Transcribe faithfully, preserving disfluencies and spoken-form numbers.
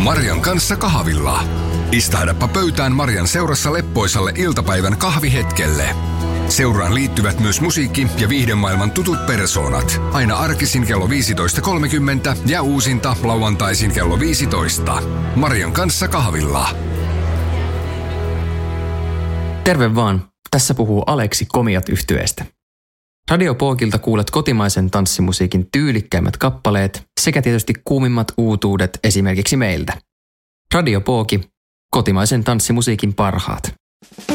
Marian kanssa kahvilla. Istahdappa pöytään Marian seurassa leppoisalle iltapäivän kahvihetkelle. Seuraan liittyvät myös musiikki- ja viihdemaailman tutut persoonat. Aina arkisin kello viisitoista kolmekymmentä ja uusinta lauantaisin kello viisitoista. Marian kanssa kahvilla. Terve vaan. Tässä puhuu Aleksi Komiat -yhtyeestä. Radio Pookilta kuulet kotimaisen tanssimusiikin tyylikkäimmät kappaleet sekä tietysti kuumimmat uutuudet esimerkiksi meiltä. Radio Pooki, kotimaisen tanssimusiikin parhaat.